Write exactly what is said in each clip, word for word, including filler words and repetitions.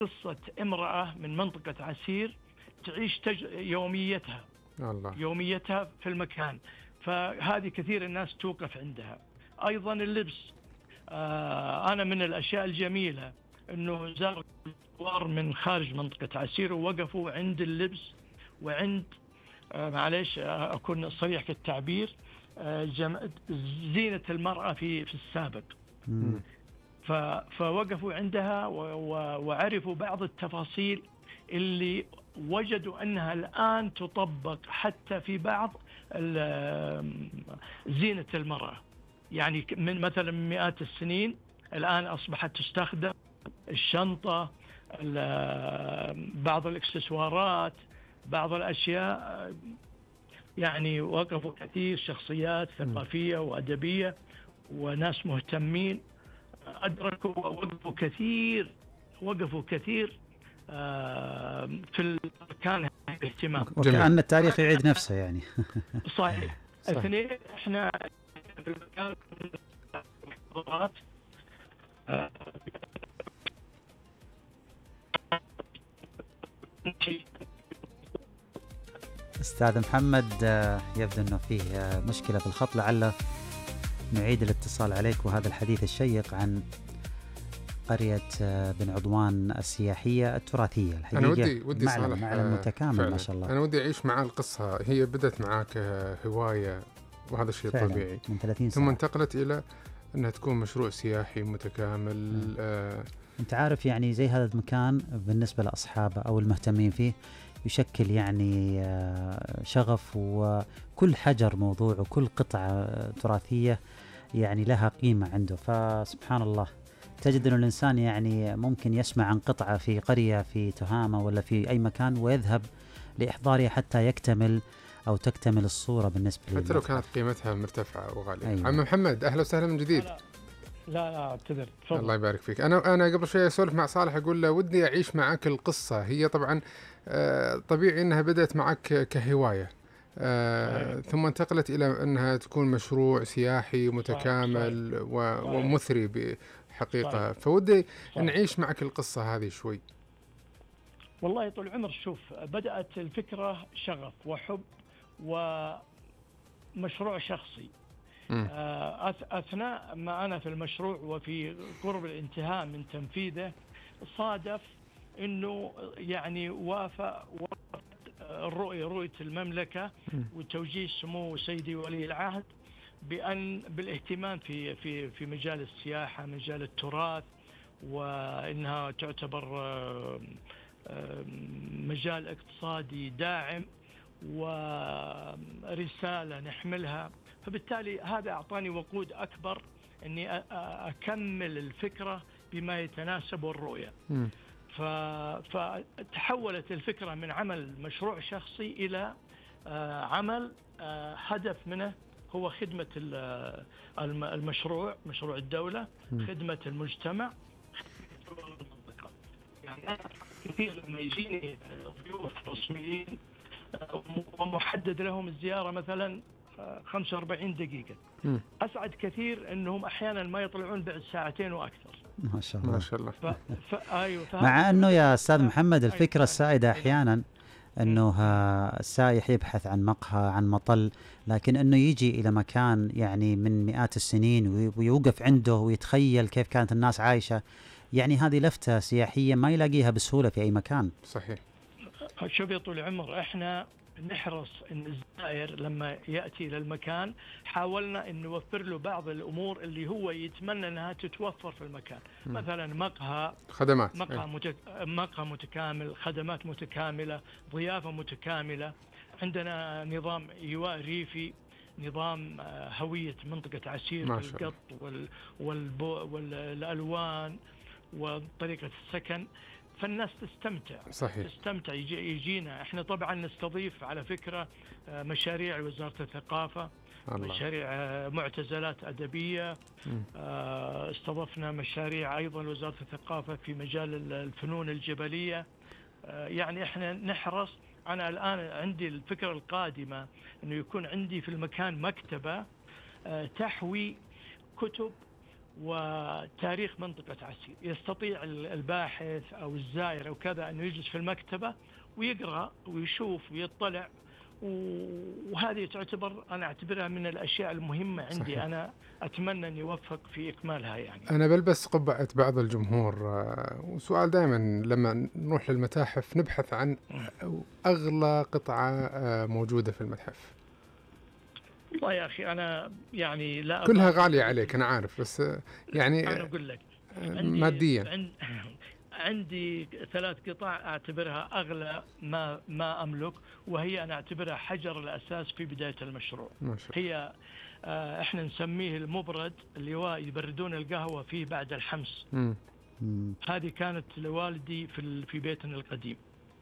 قصة امرأة من منطقة عسير تعيش تج... يوميتها الله. يوميتها في المكان، فهذه كثير الناس توقف عندها. أيضا اللبس، آه أنا من الأشياء الجميلة أنه زار زوار من خارج منطقة عسير ووقفوا عند اللبس وعند آه معليش آه أكون صريح في التعبير، آه جم... زينة المرأة في في السابق. مم. فوقفوا عندها وعرفوا بعض التفاصيل اللي وجدوا أنها الآن تطبق حتى في بعض زينة المرأة. يعني من مثلا من مئات السنين الآن أصبحت تستخدم الشنطة، بعض الإكسسوارات، بعض الأشياء. يعني وقفوا كثير شخصيات ثقافية وأدبية وناس مهتمين أدركوا ووقفوا كثير وقفوا كثير في المكان اهتمام. وكأن التاريخ يعيد نفسه يعني. صحيح. اثنين، احنا في المكان محاضرات أستاذ محمد يبدو أنه فيه مشكلة في الخط، لعله نعيد الاتصال عليك. وهذا الحديث الشيق عن قرية بن عضوان السياحية التراثية الحقيقة. أنا ودي ودي معلم صالح معلم متكامل فعلا. ما شاء الله. أنا ودي أعيش مع القصة. هي بدأت معاك هواية وهذا شيء طبيعي من ثلاثين سنة، ثم انتقلت إلى أنها تكون مشروع سياحي متكامل. آه أنت عارف يعني زي هذا المكان بالنسبة لأصحابه أو المهتمين فيه يشكل يعني شغف، وكل حجر موضوع وكل قطعة تراثية يعني لها قيمة عنده. فسبحان الله تجد أن الإنسان يعني ممكن يسمع عن قطعة في قرية في تهامة ولا في أي مكان ويذهب لإحضارها حتى يكتمل أو تكتمل الصورة بالنسبة له، حتى لو كانت قيمتها مرتفعة وغالية. أيوة. عم محمد أهلا وسهلا من جديد. لا لا, لا اعتذر. الله يبارك فيك. أنا أنا قبل شوي أسولف مع صالح أقول له ودي أعيش معك القصة. هي طبعا آه طبيعي أنها بدأت معك كهواية، آه ثم انتقلت إلى أنها تكون مشروع سياحي متكامل صحيح. صحيح. ومثري بحقيقة. صحيح. فودي صحيح. نعيش معك القصة هذه شوي. والله طول العمر شوف، بدأت الفكرة شغف وحب ومشروع شخصي. أثناء ما أنا في المشروع وفي قرب الانتهاء من تنفيذه صادف أنه يعني وافق الرؤية رؤية المملكة وتوجيه سمو سيدي ولي العهد بأن بالاهتمام في في في مجال السياحة، مجال التراث، وإنها تعتبر مجال اقتصادي داعم ورسالة نحملها. فبالتالي هذا أعطاني وقود أكبر أني أكمل الفكرة بما يتناسب الرؤية. فتحولت الفكرة من عمل مشروع شخصي إلى عمل هدف منه هو خدمة المشروع، مشروع الدولة، خدمة المجتمع. يعني كثير لما يجيني ضيوف رسميين ومحدد لهم الزيارة مثلا خمسة وأربعين دقيقة، م. أسعد كثير أنهم أحيانا ما يطلعون بعد ساعتين وأكثر. ما شاء الله. ما شاء الله. ف... ف... أيوة مع أنه يا أستاذ محمد الفكرة السائدة أحيانا أنه السائح يبحث عن مقهى عن مطل، لكن أنه يجي إلى مكان يعني من مئات السنين ويوقف عنده ويتخيل كيف كانت الناس عايشة، يعني هذه لفتة سياحية ما يلاقيها بسهولة في أي مكان. صحيح. شوف يا طول العمر، إحنا نحرص أن الزائر لما يأتي إلى المكان حاولنا أن نوفر له بعض الأمور اللي هو يتمنى أنها تتوفر في المكان. م. مثلا مقهى، خدمات، مقهى, متك... مقهى متكامل، خدمات متكاملة، ضيافة متكاملة. عندنا نظام إيواء ريفي، نظام هوية منطقة عسير بالقط وال... والبو... والألوان وطريقة السكن، فالناس تستمتع. صحيح. تستمتع يجي يجينا. احنا طبعا نستضيف على فكرة مشاريع وزارة الثقافة، الله. مشاريع معتزلات أدبية، م. استضفنا مشاريع أيضا وزارة الثقافة في مجال الفنون الجبلية. يعني احنا نحرص. أنا الآن عندي الفكرة القادمة أنه يكون عندي في المكان مكتبة تحوي كتب وتاريخ منطقة عسير. يستطيع الباحث أو الزائر أو كذا أنه يجلس في المكتبة ويقرأ ويشوف ويطلع، وهذه تعتبر أنا أعتبرها من الأشياء المهمة عندي. صحيح. أنا أتمنى أن يوفق في إكمالها. يعني أنا بلبس قبعة بعض الجمهور، وسؤال دائما لما نروح للمتاحف نبحث عن أغلى قطعة موجودة في المتحف. والله يا أخي أنا يعني لا كلها غالية عليك أنا عارف، بس يعني أنا أقول لك ماديا عندي, عندي ثلاث قطع أعتبرها أغلى ما ما أملك، وهي أنا أعتبرها حجر الأساس في بداية المشروع. هي آه إحنا نسميه المبرد اللي هو يبردون القهوة فيه بعد الحمص. م. هذه كانت لوالدي في في بيتنا القديم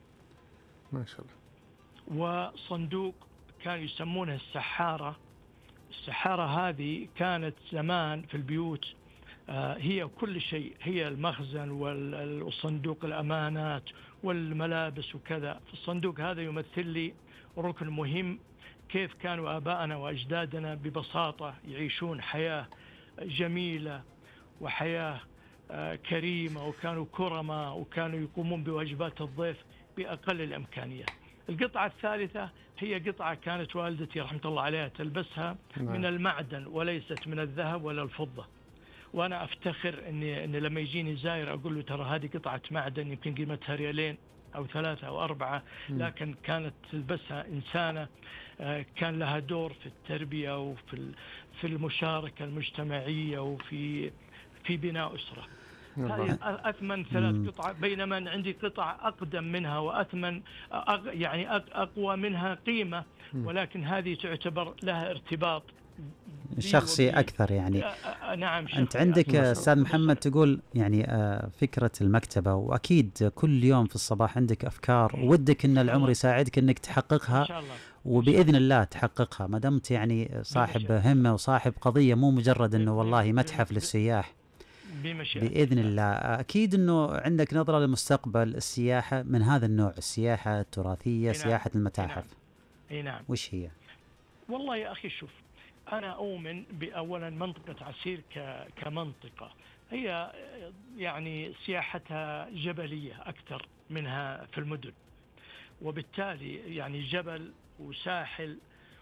ما شاء الله. وصندوق كانوا يسمونها السحارة. السحارة هذه كانت زمان في البيوت هي كل شيء، هي المخزن والصندوق الأمانات والملابس وكذا. الصندوق هذا يمثل لي ركن مهم، كيف كانوا آباءنا وأجدادنا ببساطة يعيشون حياة جميلة وحياة كريمة، وكانوا كرماء، وكانوا يقومون بواجبات الضيف بأقل الإمكانيات. القطعة الثالثة هي قطعة كانت والدتي رحمة الله عليها تلبسها من المعدن وليست من الذهب ولا الفضة، وأنا أفتخر أني, أني لما يجيني زائر أقول له ترى هذه قطعة معدن يمكن قيمتها ريالين أو ثلاثة أو أربعة، لكن كانت تلبسها إنسانة كان لها دور في التربية وفي في المشاركة المجتمعية وفي في بناء أسرة. هذه أثمن ثلاث قطع، بينما عندي قطع أقدم منها وأثمن أق يعني أقوى منها قيمة، ولكن هذه تعتبر لها ارتباط شخصي أكثر. يعني نعم. أنت عندك أستاذ محمد تقول يعني فكرة المكتبة، وأكيد كل يوم في الصباح عندك أفكار ودك أن العمر يساعدك أنك تحققها، إن شاء الله. وبإذن الله تحققها ما دمت يعني صاحب همة وصاحب قضية، مو مجرد أنه والله متحف للسياح. بإذن الله. أكيد أنه عندك نظرة لمستقبل السياحة من هذا النوع، السياحة التراثية، سياحة المتاحف. أي نعم. وش هي؟ والله يا أخي شوف، أنا أؤمن بأولا منطقة عسير كمنطقة هي يعني سياحتها جبلية أكثر منها في المدن، وبالتالي يعني جبل وساحل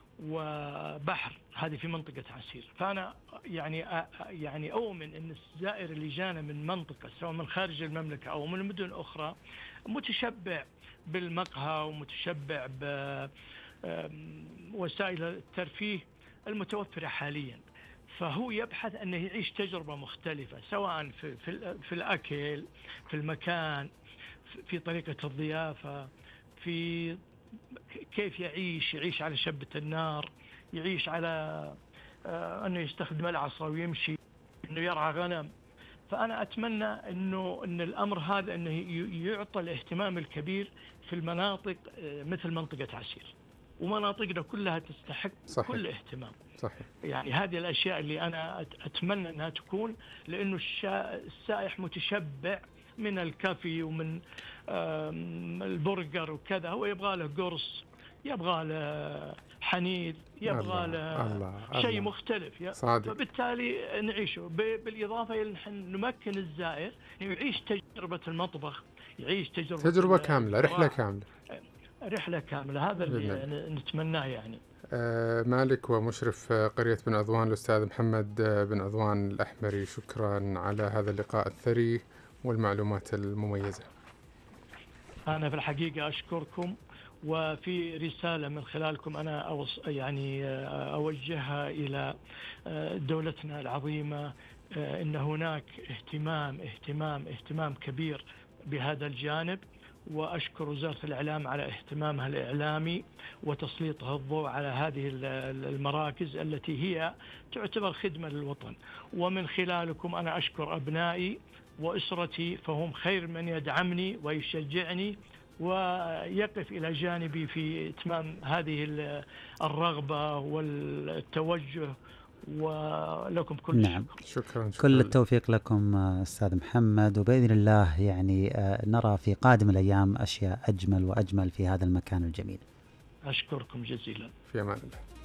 وبحر هذه في منطقة عسير. فأنا يعني يعني أؤمن أن الزائر اللي جانا من منطقة سواء من خارج المملكة أو من مدن أخرى متشبع بالمقهى ومتشبع بوسائل الترفيه المتوفرة حاليا، فهو يبحث أنه يعيش تجربة مختلفة سواء في, في, في الأكل، في المكان، في طريقة الضيافة، في كيف يعيش يعيش على شبة النار، يعيش على أنه يستخدم العصا ويمشي، أنه يرعى غنم. فأنا أتمنى أنه أن الأمر هذا أنه يعطى الاهتمام الكبير في المناطق مثل منطقة عسير، ومناطقنا كلها تستحق صحيح. كل اهتمام. صحيح. يعني هذه الأشياء اللي أنا أتمنى أنها تكون، لأنه السائح متشبع من الكافي ومن البرجر وكذا، هو يبغى له قرص، يبغى له حنيذ، يبغى له شيء مختلف. فبالتالي نعيشه بالإضافة إلى أن نمكن الزائر يعيش تجربة المطبخ، يعيش تجربة تجربة كاملة، رحلة كاملة رحلة كاملة. هذا اللي نتمناه. يعني آه مالك ومشرف قرية بن عضوان الأستاذ محمد بن عضوان الأحمري، شكرا على هذا اللقاء الثري والمعلومات المميزة. أنا في الحقيقة أشكركم، وفي رسالة من خلالكم أنا أوص يعني أوجهها إلى دولتنا العظيمة، إن هناك اهتمام اهتمام اهتمام كبير بهذا الجانب، وأشكر وزارة الإعلام على اهتمامها الإعلامي وتسليطها الضوء على هذه المراكز التي هي تعتبر خدمة للوطن. ومن خلالكم أنا أشكر أبنائي وأسرتي، فهم خير من يدعمني ويشجعني ويقف إلى جانبي في إتمام هذه الرغبة والتوجه، ولكم كل نعم. شكر. شكرا, شكرا كل التوفيق لكم أستاذ محمد، وبإذن الله يعني نرى في قادم الأيام أشياء أجمل وأجمل في هذا المكان الجميل. أشكركم جزيلا. في أمان الله.